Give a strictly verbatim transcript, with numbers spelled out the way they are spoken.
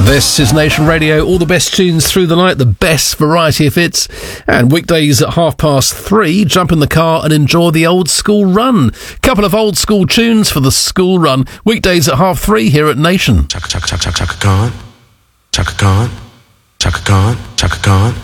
This is Nation Radio, all the best tunes through the night, the best variety of hits. And weekdays at half past three, jump in the car and enjoy the old school run. Couple of old school tunes for the school run. Weekdays at half three here at Nation. Chaka, chaka, chaka, chaka, gone. Chaka, gone. Chaka, gone. Chaka, gone.